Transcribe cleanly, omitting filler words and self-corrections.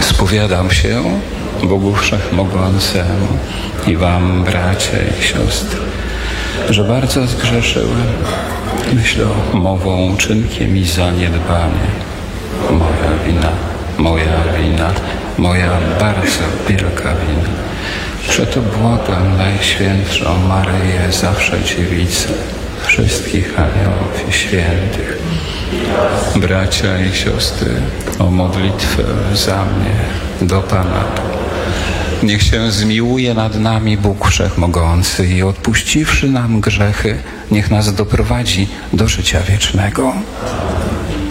Spowiadam się Bogu Wszechmogącemu i wam, bracia i siostry, że bardzo zgrzeszyłem myślą, mową, czynkiem i zaniedbaniem. Moja bardzo wielka wina. Przeto błagam Najświętszą Maryję, zawsze Dziewicę, wszystkich aniołów i świętych, bracia i siostry, o modlitwę za mnie do Pana. Niech się zmiłuje nad nami Bóg Wszechmogący i odpuściwszy nam grzechy, niech nas doprowadzi do życia wiecznego.